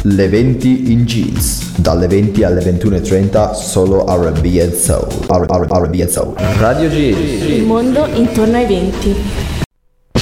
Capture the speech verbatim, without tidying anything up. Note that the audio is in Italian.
Le venti in jeans, dalle venti alle ventuno e trenta solo R and B and Soul. R and B and Soul. Radio G. Il mondo intorno ai venti.